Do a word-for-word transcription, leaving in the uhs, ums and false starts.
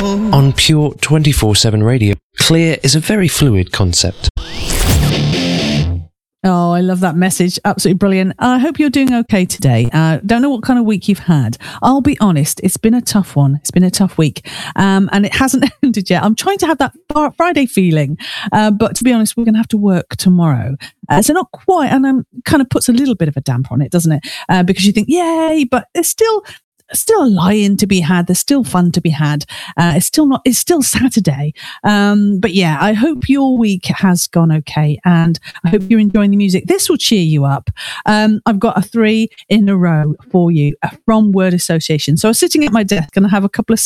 On Pure twenty-four seven Radio, clear is a very fluid concept. Oh, I love that message. Absolutely brilliant. I hope you're doing okay today. Uh, don't know what kind of week you've had. I'll be honest, it's been a tough one. It's been a tough week. Um, and it hasn't ended yet. I'm trying to have that Friday feeling. Uh, but to be honest, we're going to have to work tomorrow. Uh, so not quite. And um, kind of puts a little bit of a damper on it, doesn't it? Uh, because you think, yay, but there's still... still a lie-in to be had. There's still fun to be had. Uh, it's still not, it's still Saturday. Um, but yeah, I hope your week has gone okay. And I hope you're enjoying the music. This will cheer you up. Um, I've got a three in a row for you uh, from Word Association. So I was sitting at my desk and I have a couple of